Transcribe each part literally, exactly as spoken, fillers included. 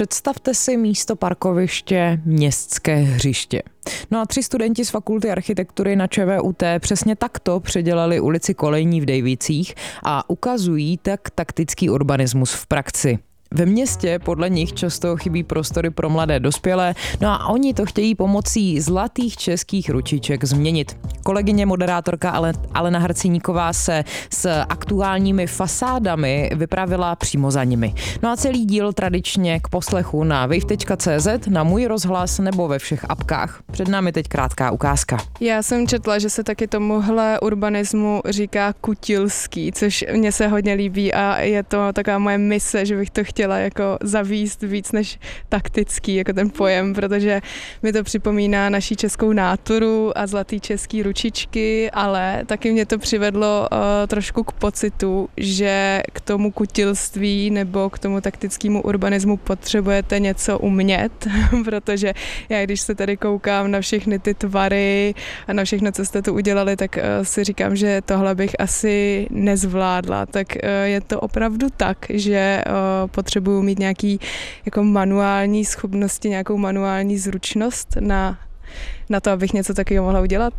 Představte si místo parkoviště městské hřiště. No a tři studenti z fakulty architektury na ČVUT přesně takto předělali ulici Kolejní v Dejvicích a ukazují tak taktický urbanismus v praxi. Ve městě podle nich často chybí prostory pro mladé dospělé, no a oni to chtějí pomocí zlatých českých ručiček změnit. Kolegyně moderátorka Alena Harcíníková se s aktuálními fasádami vypravila přímo za nimi. No a celý díl tradičně k poslechu na wave tečka cé zet, na Můj rozhlas nebo ve všech apkách. Před námi teď krátká ukázka. Já jsem četla, že se taky tomuhle urbanismu říká kutilský, což mně se hodně líbí a je to taková moje mise, že bych to chtěla chtěla jako zavíst víc než taktický, jako ten pojem, protože mi to připomíná naší českou náturu a zlatý český ručičky, ale taky mě to přivedlo uh, trošku k pocitu, že k tomu kutilství nebo k tomu taktickému urbanismu potřebujete něco umět, protože já když se tady koukám na všechny ty tvary a na všechno, co jste tu udělali, tak uh, si říkám, že tohle bych asi nezvládla. Tak uh, je to opravdu tak, že uh, potřebuju mít nějaký jako manuální schopnosti, nějakou manuální zručnost na, na to, abych něco takového mohla udělat?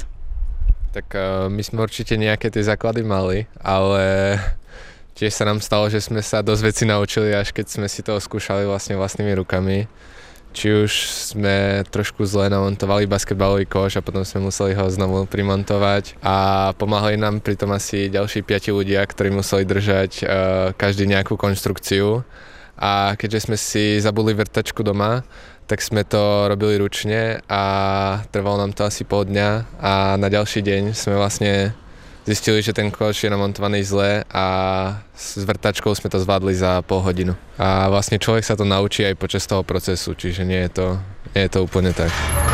Tak uh, my jsme určitě nějaké ty základy mali, ale tiež sa nám stalo, že sme sa dosť veci naučili, až keď sme si to skúšali vlastne vlastnými rukami. Či už sme trošku zle namontovali basketbalový koš a potom sme museli ho znovu primontovať a pomáhali nám pri tom asi ďalší piati ľudia, ktorí museli držať uh, každý nejakú konštrukciu. A keďže sme si zabudli vrtačku doma, tak sme to robili ručne a trvalo nám to asi pol dňa a na ďalší deň sme vlastne zistili, že ten koš je namontovaný zle a s vrtačkou sme to zvládli za pol hodinu. A vlastne človek sa to naučí aj počas toho procesu, čiže nie je to, nie je to úplne tak.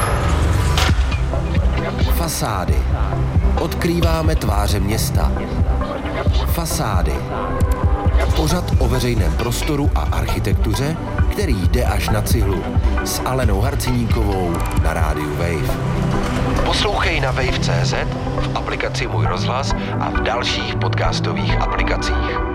Fasády. Odkrýváme tváře města. Fasády. Pořad o veřejném prostoru a architektuře, který jde až na cihlu. S Alenou Harcíníkovou na rádiu Wave. Poslouchej na wave tečka cé zet, v aplikaci Můj rozhlas a v dalších podcastových aplikacích.